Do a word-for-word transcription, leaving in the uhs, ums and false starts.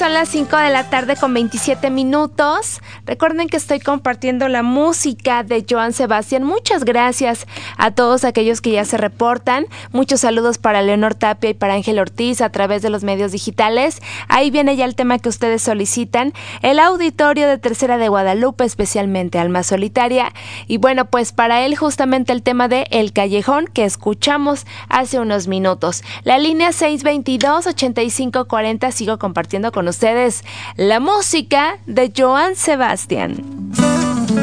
son las cinco de la tarde con veintisiete minutos. Recuerden que estoy compartiendo la música de Joan Sebastián. Muchas gracias a todos aquellos que ya se reportan. Muchos saludos para Leonor Tapia y para Ángel Ortiz a través de los medios digitales. Ahí viene ya el tema que ustedes solicitan. El auditorio de Tercera de Guadalupe, especialmente Alma Solitaria. Y bueno, pues para él justamente el tema de El Callejón que escuchamos hace unos minutos. La línea seis veintidós, ochenta y cinco cuarenta. Sigo compartiendo con ustedes la música de Joan Sebastián.